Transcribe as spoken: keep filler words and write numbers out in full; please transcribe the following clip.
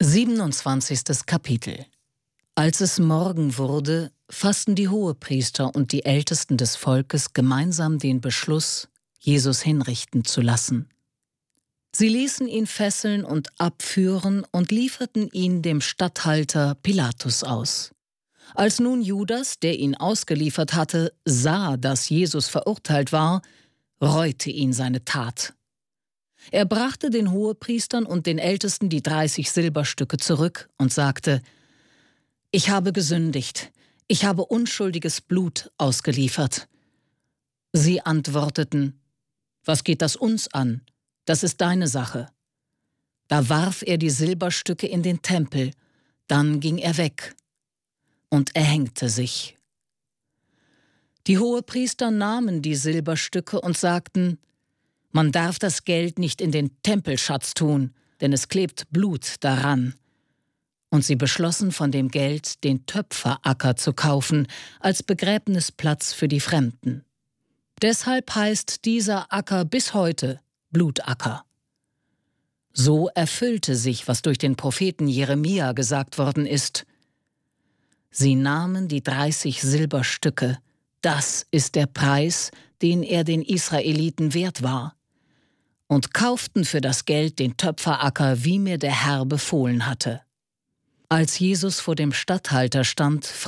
siebenundzwanzigstes Kapitel. Als es Morgen wurde, fassten die Hohepriester und die Ältesten des Volkes gemeinsam den Beschluss, Jesus hinrichten zu lassen. Sie ließen ihn fesseln und abführen und lieferten ihn dem Statthalter Pilatus aus. Als nun Judas, der ihn ausgeliefert hatte, sah, dass Jesus verurteilt war, reute ihn seine Tat. Er brachte den Hohepriestern und den Ältesten die dreißig Silberstücke zurück und sagte: »Ich habe gesündigt, ich habe unschuldiges Blut ausgeliefert.« Sie antworteten: »Was geht das uns an? Das ist deine Sache.« Da warf er die Silberstücke in den Tempel, dann ging er weg und erhängte sich. Die Hohepriester nahmen die Silberstücke und sagten: »Man darf das Geld nicht in den Tempelschatz tun, denn es klebt Blut daran.« Und sie beschlossen, von dem Geld den Töpferacker zu kaufen, als Begräbnisplatz für die Fremden. Deshalb heißt dieser Acker bis heute Blutacker. So erfüllte sich, was durch den Propheten Jeremia gesagt worden ist: Sie nahmen die dreißig Silberstücke, das ist der Preis, den er den Israeliten wert war, und kauften für das Geld den Töpferacker, wie mir der Herr befohlen hatte. Als Jesus vor dem Statthalter stand,